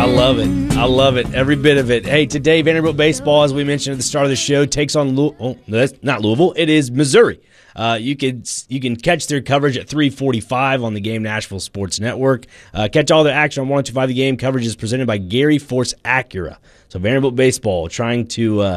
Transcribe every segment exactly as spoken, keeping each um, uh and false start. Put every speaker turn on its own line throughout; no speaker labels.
I love it. I love it. Every bit of it. Hey, today Vanderbilt baseball, as we mentioned at the start of the show, takes on Louisville. Oh, no, that's not Louisville. It is Missouri. Uh, you can you can catch their coverage at three forty-five on the Game Nashville Sports Network. Uh, catch all the action on one oh two point five The Game. Coverage is presented by Gary Force Acura. So Vanderbilt baseball trying to uh,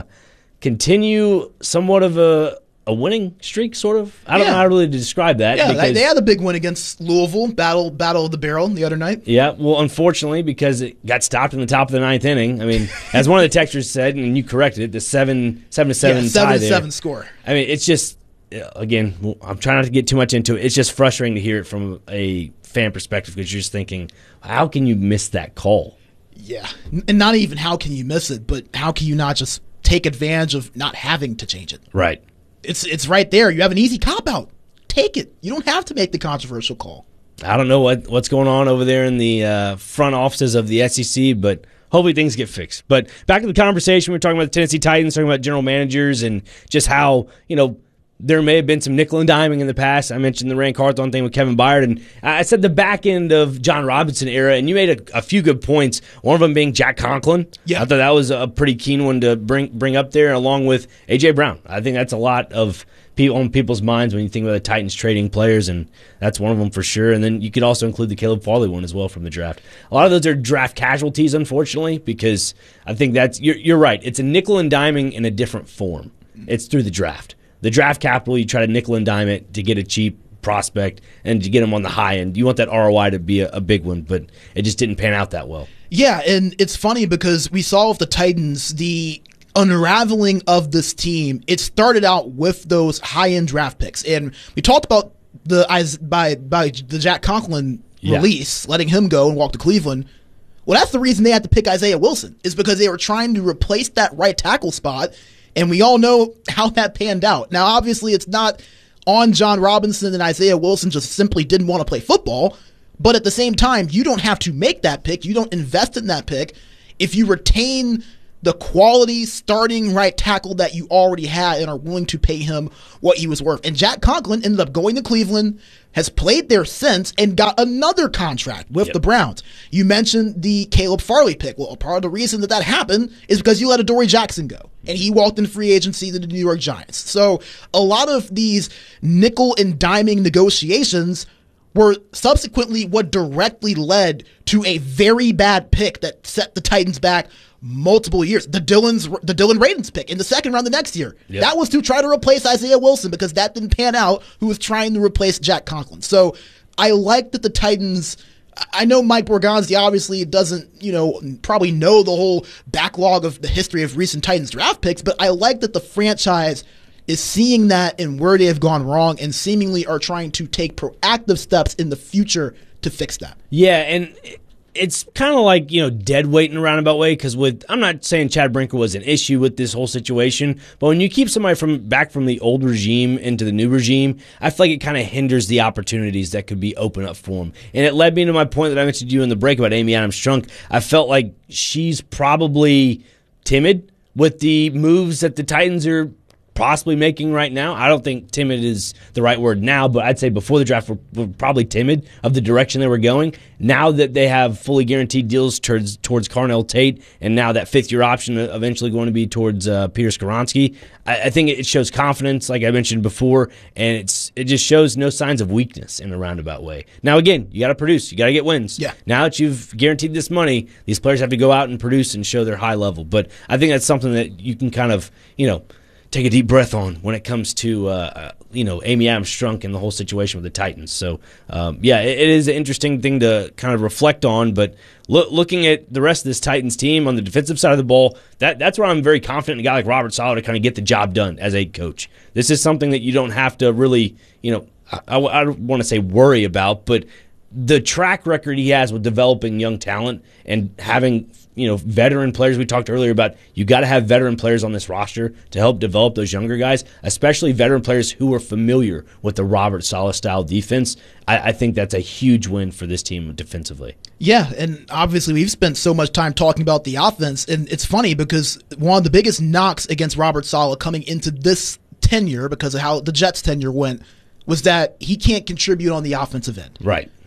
continue somewhat of a a winning streak, sort of. I don't
yeah.
know how really to describe that.
Yeah,
because,
they had a big win against Louisville, battle battle of the barrel the other night.
Yeah, well, unfortunately, because it got stopped in the top of the ninth inning. I mean, as one of the texters said, and you corrected it, the seven seven to seven
yeah, seven
tie
to
there.
seven score.
I mean, it's just again, I'm trying not to get too much into it. It's just frustrating to hear it from a fan perspective because you're just thinking, how can you miss that call?
Yeah, and not even how can you miss it, but how can you not just take advantage of not having to change it?
Right.
It's it's right there. You have an easy cop-out. Take it. You don't have to make the controversial call.
I don't know what, what's going on over there in the uh, front offices of the S E C, but hopefully things get fixed. But back to the conversation, we were talking about the Tennessee Titans, talking about general managers and just how, you know, there may have been some nickel and diming in the past. I mentioned the Rand Carthon thing with Kevin Byard, and I said the back end of John Robinson era, and you made a, a few good points, one of them being Jack Conklin.
Yeah.
I thought that was a pretty keen one to bring bring up there, along with A J. Brown. I think that's a lot of people on people's minds when you think about the Titans trading players, and that's one of them for sure. And then you could also include the Caleb Farley one as well from the draft. A lot of those are draft casualties, unfortunately, because I think that's you're, you're right. It's a nickel and diming in a different form. It's through the draft. The draft capital, you try to nickel and dime it to get a cheap prospect and to get them on the high end. You want that R O I to be a, a big one, but it just didn't pan out that well.
Yeah, and it's funny because we saw with the Titans the unraveling of this team. It started out with those high-end draft picks, and we talked about the by by the Jack Conklin
Yeah.
release, letting him go and walk to Cleveland. Well, that's the reason they had to pick Isaiah Wilson, is because they were trying to replace that right tackle spot. And we all know how that panned out. Now, obviously, it's not on John Robinson and Isaiah Wilson just simply didn't want to play football. But at the same time, you don't have to make that pick. You don't invest in that pick. If you retain the quality starting right tackle that you already had and are willing to pay him what he was worth. And Jack Conklin ended up going to Cleveland, has played there since, and got another contract with
Yep.
the Browns. You mentioned the Caleb Farley pick. Well, part of the reason that that happened is because you let Adoree Jackson go, and he walked in free agency to the New York Giants. So a lot of these nickel and diming negotiations were subsequently what directly led to a very bad pick that set the Titans back multiple years. The Dylan's the Dylan Radins pick in the second round the next year.
Yep.
That was to try to replace Isaiah Wilson because that didn't pan out, who was trying to replace Jack Conklin. So I like that the Titans, I know Mike Borgonzi obviously doesn't, you know, probably know the whole backlog of the history of recent Titans draft picks, but I like that the franchise is seeing that and where they have gone wrong and seemingly are trying to take proactive steps in the future to fix that.
Yeah, and it's kind of like, you know, dead weight in a roundabout way, because with, I'm not saying Chad Brinker was an issue with this whole situation, but when you keep somebody from back from the old regime into the new regime, I feel like it kind of hinders the opportunities that could be open up for him. And it led me to my point that I mentioned to you in the break about Amy Adams-Strunk. I felt like she's probably timid with the moves that the Titans are possibly making right now. I don't think timid is the right word now, but I'd say before the draft we're, we're probably timid of the direction they were going. Now that they have fully guaranteed deals towards towards Carnell Tate, and now that fifth year option eventually going to be towards uh, Peter Skoronski, I, I think it shows confidence, like I mentioned before, and it's it just shows no signs of weakness in a roundabout way. Now again, you got to produce, you got to get wins.
Yeah. Now
Now that you've guaranteed this money, these players have to go out and produce and show their high level. But I think that's something that you can kind of, you know, take a deep breath on when it comes to, uh, you know, Amy Adams-Strunk and the whole situation with the Titans. So, um, yeah, it, it is an interesting thing to kind of reflect on. But lo- looking at the rest of this Titans team on the defensive side of the ball, that that's where I'm very confident in a guy like Robert Saleh to kind of get the job done as a coach. This is something that you don't have to really, you know, I, I, I don't want to say worry about, but the track record he has with developing young talent and having, you know, veteran players. We talked earlier about you got to have veteran players on this roster to help develop those younger guys, especially veteran players who are familiar with the Robert Saleh style defense. I, I think that's a huge win for this team defensively.
Yeah, and obviously we've spent so much time talking about the offense, and it's funny because one of the biggest knocks against Robert Saleh coming into this tenure, because of how the Jets' tenure went, was that he can't contribute on the offensive end.
Right.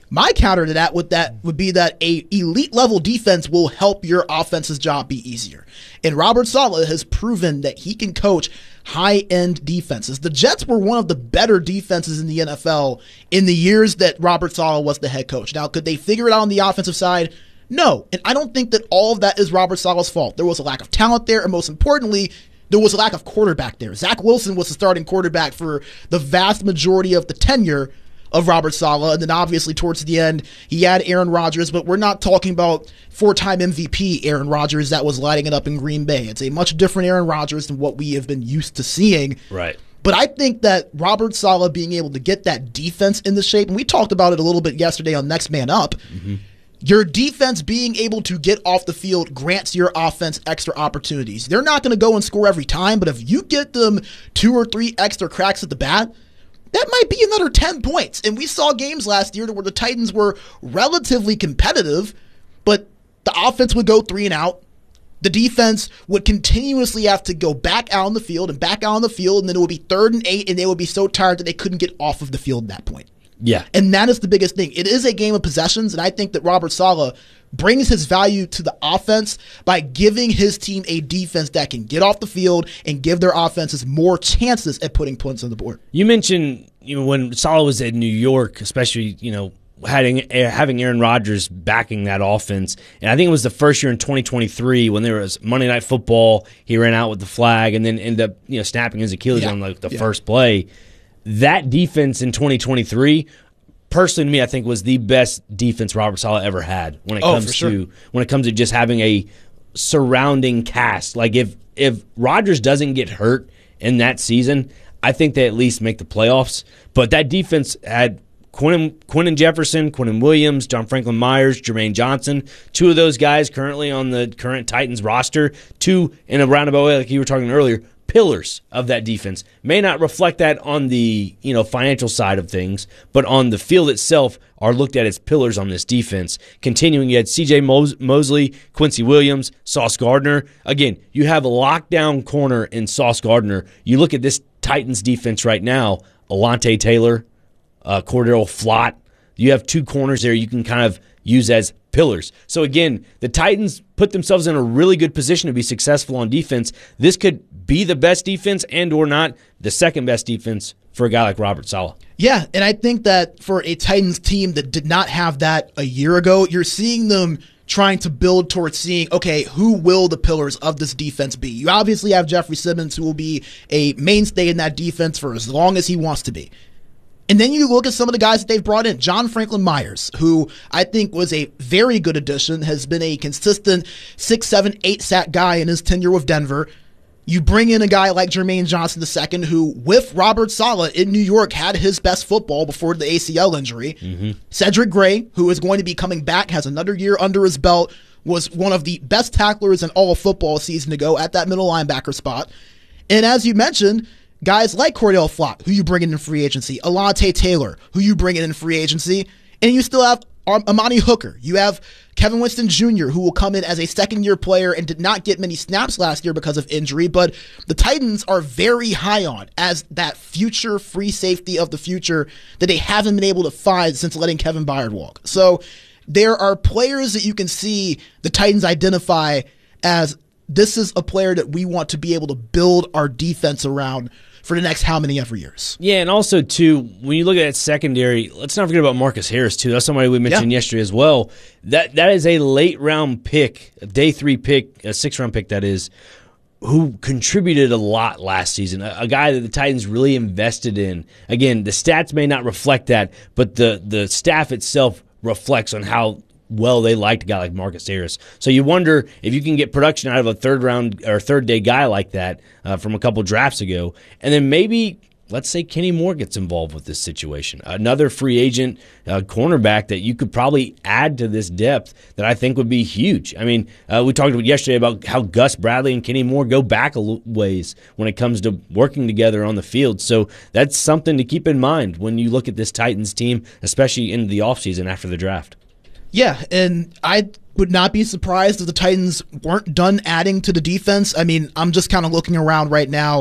My counter to that would that would be that a elite level defense will help your offense's job be easier. And Robert Saleh has proven that he can coach high-end defenses. The Jets were one of the better defenses in the N F L in the years that Robert Saleh was the head coach. Now, could they figure it out on the offensive side? No. And I don't think that all of that is Robert Saleh's fault. There was a lack of talent there, and most importantly, there was a lack of quarterback there. Zach Wilson was the starting quarterback for the vast majority of the tenure of Robert Saleh, and then obviously towards the end, he had Aaron Rodgers, but we're not talking about four-time M V P Aaron Rodgers that was lighting it up in Green Bay. It's a much different Aaron Rodgers than what we have been used to seeing.
Right.
But I think that Robert Saleh being able to get that defense in the shape, and we talked about it a little bit yesterday on Next Man Up, mm-hmm. Your defense being able to get off the field grants your offense extra opportunities. They're not going to go and score every time, but if you get them two or three extra cracks at the bat, that might be another ten points. And we saw games last year where the Titans were relatively competitive, but the offense would go three and out. The defense would continuously have to go back out on the field and back out on the field, and then it would be third and eight, and they would be so tired that they couldn't get off of the field at that point.
Yeah.
And that is the biggest thing. It is a game of possessions, and I think that Robert Saleh brings his value to the offense by giving his team a defense that can get off the field and give their offenses more chances at putting points on the board.
You mentioned, you know, when Saleh was in New York, especially, you know, having having Aaron Rodgers backing that offense. And I think it was the first year in twenty twenty-three when there was Monday Night Football, he ran out with the flag and then ended up, you know, snapping his Achilles yeah. on like the yeah. first play. That defense in twenty twenty-three, personally to me, I think was the best defense Robert Saleh ever had when it
oh,
comes
sure.
to when it comes to just having a surrounding cast. Like if if Rodgers doesn't get hurt in that season, I think they at least make the playoffs. But that defense had Quinn, Quinton Jefferson, Quinton Williams, John Franklin Myers, Jermaine Johnson, two of those guys currently on the current Titans roster, two in a roundabout way, like you were talking earlier, pillars of that defense. May not reflect that on the, you know, financial side of things, but on the field itself are looked at as pillars on this defense. Continuing, you had C J Mos- Mosley, Quincy Williams, Sauce Gardner. Again, you have a lockdown corner in Sauce Gardner. You look at this Titans defense right now, Alontae Taylor, uh, Cordero Flott. You have two corners there you can kind of use as pillars. So again, the Titans put themselves in a really good position to be successful on defense. This could be the best defense and or not the second best defense for a guy like Robert Saleh.
Yeah, and I think that for a Titans team that did not have that a year ago, you're seeing them trying to build towards seeing, okay, who will the pillars of this defense be? You obviously have Jeffrey Simmons, who will be a mainstay in that defense for as long as he wants to be. And then you look at some of the guys that they've brought in. John Franklin Myers, who I think was a very good addition, has been a consistent six, seven, eight sack guy in his tenure with Denver. You bring in a guy like Jermaine Johnson the second, who, with Robert Saleh in New York, had his best football before the A C L injury. Mm-hmm. Cedric Gray, who is going to be coming back, has another year under his belt, was one of the best tacklers in all of football a season ago at that middle linebacker spot. And as you mentioned, guys like Cordell Flott, who you bring in in free agency, Alontae Taylor, who you bring in in free agency, and you still have Amani Hooker. You have Kevin Winston Junior, who will come in as a second-year player and did not get many snaps last year because of injury, but the Titans are very high on as that future free safety of the future that they haven't been able to find since letting Kevin Byard walk. So there are players that you can see the Titans identify as this is a player that we want to be able to build our defense around for the next how many ever years.
Yeah, and also, too, when you look at that secondary, let's not forget about Marcus Harris, too. That's somebody we mentioned yeah. yesterday as well. That That is a late-round pick, a day three pick, a six-round pick, that is, who contributed a lot last season, a, a guy that the Titans really invested in. Again, the stats may not reflect that, but the, the staff itself reflects on how well they liked a guy like Marcus Harris. So you wonder if you can get production out of a third round or third day guy like that uh, from a couple drafts ago, and then maybe let's say Kenny Moore gets involved with this situation, another free agent uh, cornerback that you could probably add to this depth that I think would be huge. I mean, uh, we talked about yesterday about how Gus Bradley and Kenny Moore go back a l- ways when it comes to working together on the field. So that's something to keep in mind when you look at this Titans team, especially in the offseason after the draft.
Yeah, and I would not be surprised if the Titans weren't done adding to the defense. I mean, I'm just kind of looking around right now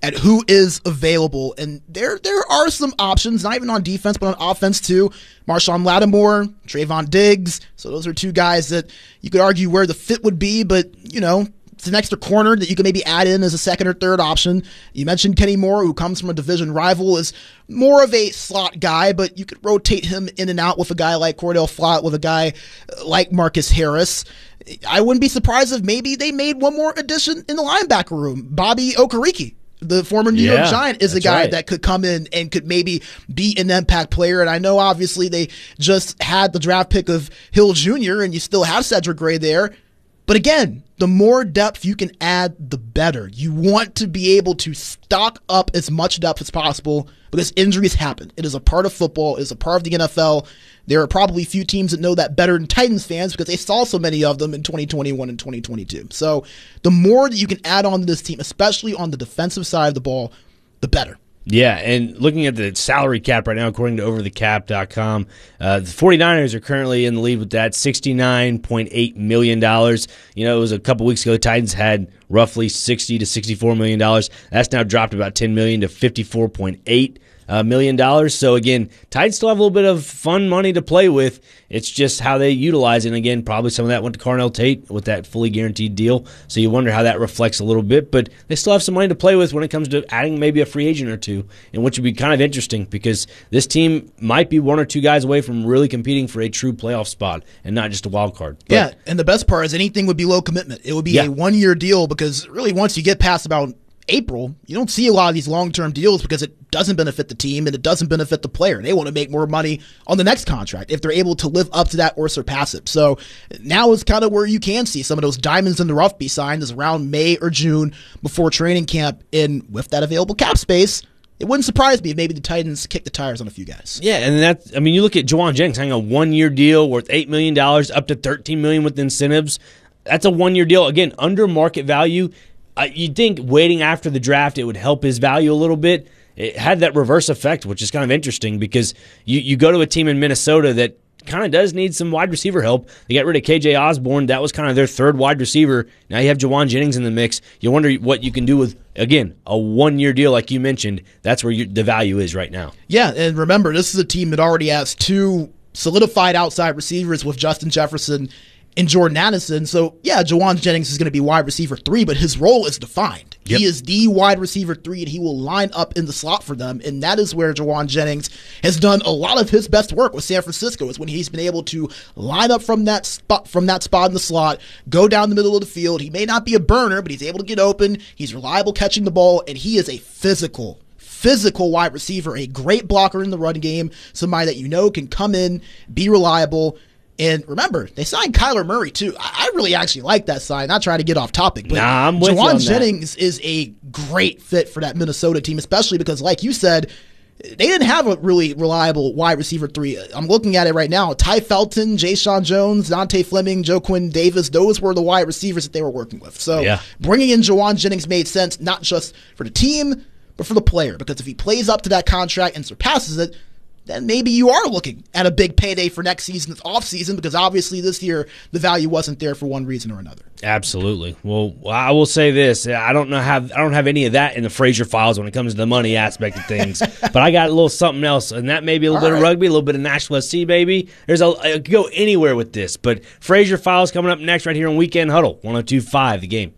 at who is available. And there there are some options, not even on defense, but on offense too. Marshawn Lattimore, Trayvon Diggs. So those are two guys that you could argue where the fit would be, but, you know, it's an extra corner that you can maybe add in as a second or third option. You mentioned Kenny Moore, who comes from a division rival, is more of a slot guy, but you could rotate him in and out with a guy like Cordell Flott, with a guy like Marcus Harris. I wouldn't be surprised if maybe they made one more addition in the linebacker room. Bobby Okereke, the former New
yeah,
York Giant, is a guy
right.
that could come in and could maybe be an impact player. And I know obviously they just had the draft pick of Hill Junior and you still have Cedric Gray there. But again, the more depth you can add, the better. You want to be able to stock up as much depth as possible because injuries happen. It is a part of football. It is a part of the N F L. There are probably few teams that know that better than Titans fans because they saw so many of them in twenty twenty-one and twenty twenty-two. So the more that you can add on to this team, especially on the defensive side of the ball, the better.
Yeah, and looking at the salary cap right now, according to over the cap dot com, uh, the 49ers are currently in the lead with that, sixty-nine point eight million dollars. You know, it was a couple weeks ago, the Titans had roughly sixty to sixty-four million dollars. That's now dropped about ten million dollars to fifty-four point eight uh, million dollars. So again, Titans still have a little bit of fun money to play with. It's just how they utilize it. And again, probably some of that went to Carnell Tate with that fully guaranteed deal. So you wonder how that reflects a little bit. But they still have some money to play with when it comes to adding maybe a free agent or two, and which would be kind of interesting because this team might be one or two guys away from really competing for a true playoff spot and not just a wild card. But,
yeah, and the best part is anything would be low commitment. It would be
yeah.
a one-year deal because really once you get past about April, you don't see a lot of these long-term deals because it doesn't benefit the team and it doesn't benefit the player. They want to make more money on the next contract if they're able to live up to that or surpass it. So now is kind of where you can see some of those diamonds in the rough be signed is around May or June before training camp. And with that available cap space, it wouldn't surprise me if maybe the Titans kick the tires on a few guys.
Yeah, and that I mean, you look at Jauan Jennings having a one-year deal worth eight million dollars up to thirteen million dollars with incentives. That's a one-year deal. Again, under market value. Uh, you'd think waiting after the draft, it would help his value a little bit. It had that reverse effect, which is kind of interesting because you, you go to a team in Minnesota that kind of does need some wide receiver help. They got rid of K J Osborne. That was kind of their third wide receiver. Now you have Jauan Jennings in the mix. You wonder what you can do with, again, a one-year deal like you mentioned. That's where you, the value is right now.
Yeah, and remember, this is a team that already has two solidified outside receivers with Justin Jefferson and Jordan Addison. So, yeah, Jauan Jennings is going to be wide receiver three, but his role is defined. Yep. He is the wide receiver three, and he will line up in the slot for them. And that is where Jauan Jennings has done a lot of his best work with San Francisco, is when he's been able to line up from that spot from that spot in the slot, go down the middle of the field. He may not be a burner, but he's able to get open. He's reliable catching the ball, and he is a physical Physical wide receiver, a great blocker in the run game, somebody that you know can come in, be reliable. And remember, they signed Kyler Murray, too. I really actually like that sign. Not trying to get off topic, but
nah, I'm with
Jauan
you on
Jennings
that.
is a great fit for that Minnesota team, especially because, like you said, they didn't have a really reliable wide receiver three. I'm looking at it right now. Ty Felton, Jay Sean Jones, Dante Fleming, Joe Quinn Davis, those were the wide receivers that they were working with. So
yeah.
bringing in Jauan Jennings made sense, not just for the team, but for the player. Because if he plays up to that contract and surpasses it, then maybe you are looking at a big payday for next season's offseason, because obviously this year the value wasn't there for one reason or another.
Absolutely. Well, I will say this: I don't know have I don't have any of that in the Frazier files when it comes to the money aspect of things, but I got a little something else, and that may be a little
All
bit
right.
of rugby, a little bit of Nashville S C, baby. There's a I could go anywhere with this, but Frazier files coming up next right here on Weekend Huddle, one oh two point five The Game.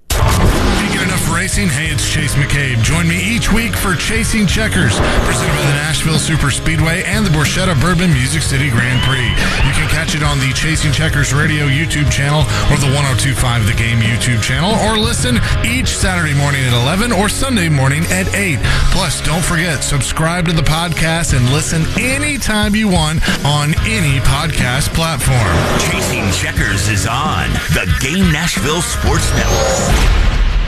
Enough racing. Hey, it's Chase McCabe. Join me each week for Chasing Checkers, presented by the Nashville Super Speedway and the Borchetta Bourbon Music City Grand Prix. You can catch it on the Chasing Checkers Radio YouTube channel or the one oh two point five The Game YouTube channel, or listen each Saturday morning at eleven or Sunday morning at eight. Plus, don't forget, subscribe to the podcast and listen anytime you want on any podcast platform.
Chasing Checkers is on the Game Nashville Sports Network.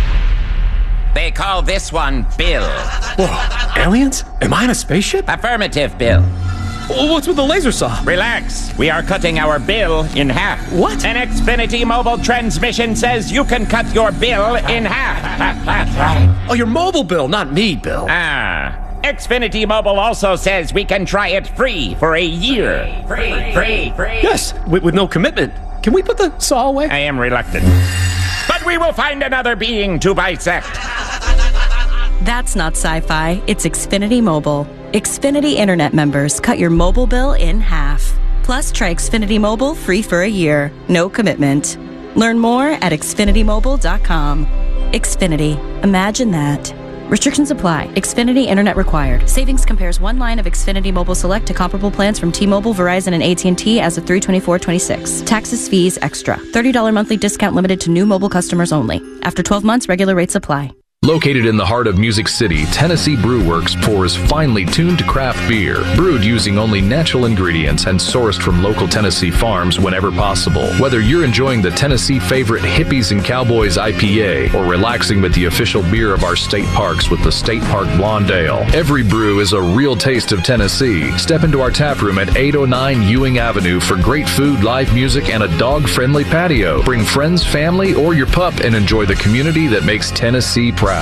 They call this one Bill.
Whoa, aliens? Am I in a spaceship?
Affirmative, Bill.
Well, what's with the laser saw?
Relax. We are cutting our bill in half.
What?
An Xfinity mobile transmission says you can cut your bill in half.
Oh, your mobile bill, not me, Bill.
Ah. Xfinity Mobile also says we can try it free for a year. Free, free, free.
Yes, with, with no commitment. Can we put the saw away?
I am reluctant. But we will find another being to bisect.
That's not sci-fi, it's Xfinity Mobile. Xfinity Internet members cut your mobile bill in half. Plus, try Xfinity Mobile free for a year. No commitment. Learn more at Xfinity Mobile dot com. Xfinity. Imagine that. Restrictions apply. Xfinity Internet required. Savings compares one line of Xfinity Mobile Select to comparable plans from T-Mobile, Verizon, and A T and T as of three twenty-four twenty-six. Taxes, fees, extra. thirty dollars monthly discount limited to new mobile customers only. After twelve months, regular rates apply.
Located in the heart of Music City, Tennessee Brew Works pours finely tuned craft beer, brewed using only natural ingredients and sourced from local Tennessee farms whenever possible. Whether you're enjoying the Tennessee favorite Hippies and Cowboys I P A or relaxing with the official beer of our state parks with the State Park Blonde Ale, every brew is a real taste of Tennessee. Step into our tap room at eight oh nine Ewing Avenue for great food, live music, and a dog-friendly patio. Bring friends, family, or your pup and enjoy the community that makes Tennessee proud.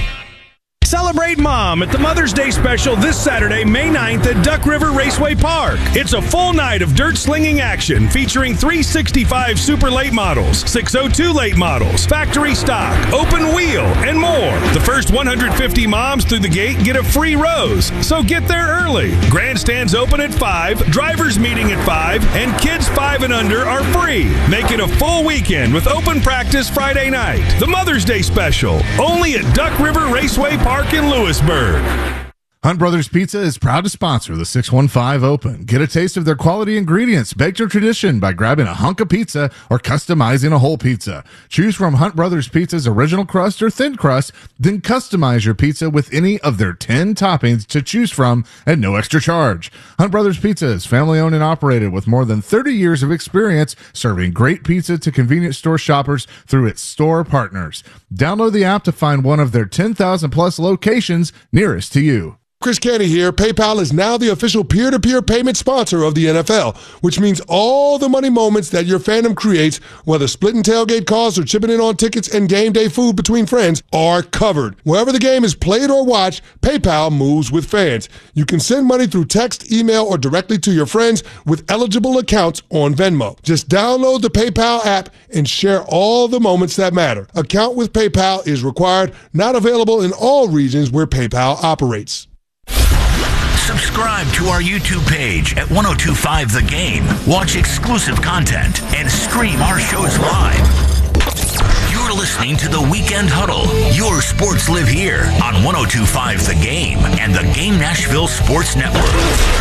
Celebrate Mom at the Mother's Day special this Saturday, May ninth at Duck River Raceway Park. It's a full night of dirt slinging action featuring three sixty-five Super Late models, six oh two Late models, factory stock, open wheel, and more. The first one hundred fifty moms through the gate get a free rose, so get there early. Grandstands open at five, drivers meeting at five, and kids five and under are free. Make it a full weekend with open practice Friday night. The Mother's Day special, only at Duck River Raceway Park in Lewisburg.
Hunt Brothers Pizza is proud to sponsor the six one five Open. Get a taste of their quality ingredients, baked to tradition by grabbing a hunk of pizza or customizing a whole pizza. Choose from Hunt Brothers Pizza's original crust or thin crust, then customize your pizza with any of their ten toppings to choose from at no extra charge. Hunt Brothers Pizza is family owned and operated with more than thirty years of experience serving great pizza to convenience store shoppers through its store partners. Download the app to find one of their ten thousand plus locations nearest to you.
Chris Canty here. PayPal is now the official peer-to-peer payment sponsor of the N F L, which means all the money moments that your fandom creates, whether splitting tailgate costs or chipping in on tickets and game day food between friends, are covered. Wherever the game is played or watched, PayPal moves with fans. You can send money through text, email, or directly to your friends with eligible accounts on Venmo. Just download the PayPal app and share all the moments that matter. Account with PayPal is required, not available in all regions where PayPal operates.
Subscribe to our YouTube page at ten twenty-five The Game. Watch exclusive content and stream our shows live. You're listening to The Weekend Huddle. Your sports live here on ten twenty-five The Game and the Game Nashville Sports Network.